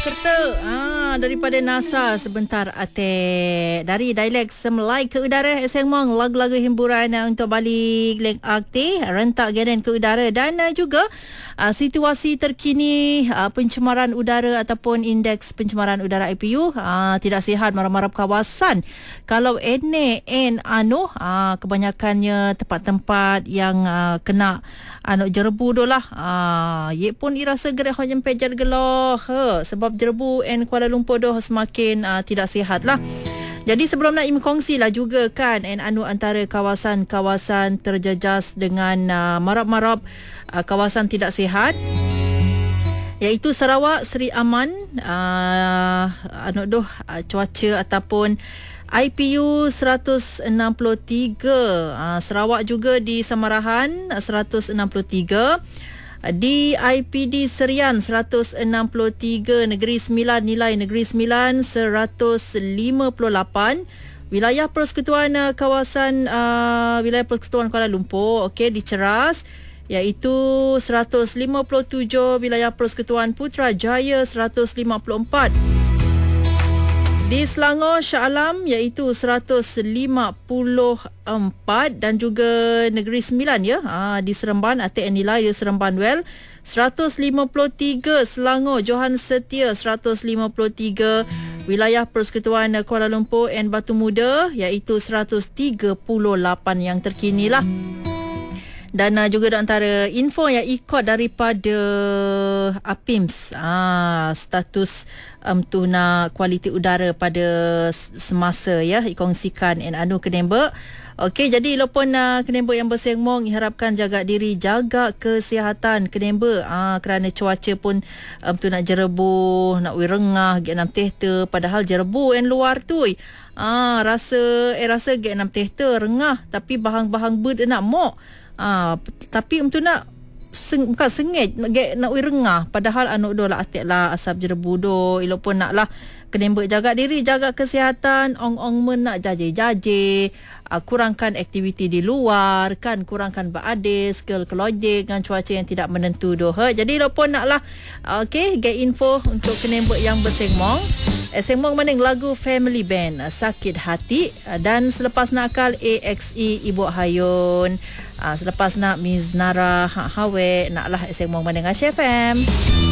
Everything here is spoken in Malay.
Kerta daripada NASA sebentar ate dari dialek Semelai ke udara Sengmong lagu-lagu hiburan untuk balik leng akti rentak genen ke udara dan juga situasi terkini pencemaran udara ataupun indeks pencemaran udara IPU tidak sihat marah-marah kawasan. Kalau kebanyakannya tempat-tempat yang kena jerebu dolah ye pun irasa gerak nyampe jar geloh sebab jerebu Kuala Lumpur doh semakin tidak sihat lah. Jadi sebelum nak kongsi lah juga kan antara kawasan-kawasan terjejas dengan marap-marap kawasan tidak sihat, iaitu Sarawak Seri Aman cuaca ataupun IPU 163, Sarawak juga di Samarahan 163, di IPD Serian 163, Negeri Sembilan nilai Negeri Sembilan 158, wilayah persekutuan kawasan wilayah persekutuan Kuala Lumpur di Ceras iaitu 157, wilayah persekutuan Putrajaya 154, di Selangor Shah Alam iaitu 154 dan juga Negeri Sembilan di Seremban ATN nilai di Seremban Well 153, Selangor Johan Setia 153, wilayah persekutuan Kuala Lumpur and Batu Muda iaitu 138 yang terkini lah. Dan juga antara info yang ikut daripada APIMS status tuna kualiti udara pada semasa dikongsikan Kenembek. Okey, jadi lopon Kenembek yang bersengmong harapkan jaga diri, jaga kesihatan Kenembek kerana cuaca pun nak jerebu, nak wirengah ge 6 tehta padahal jerebu luar tu rasa ge 6 tehta rengah tapi bahang-bahang berd nak mok. Tapi nak bukan sengit nak wirengah padahal dolah atik lah asap jerebu do ilo pun nak lah Kenembek jaga diri, jaga kesihatan, ong-ong men nak jaje-jaje, kurangkan aktiviti di luar kan, kurangkan beradis kelojek dengan cuaca yang tidak menentu doh. Jadi lo pun nak lah get info untuk Kenembek yang bersengmong. Sengmong maning lagu Family Band Sakit Hati, dan selepas nakal AXE Ibu Hayun, selepas nak Miz Nara Hawe nak lah Sengmong maning Asia FM.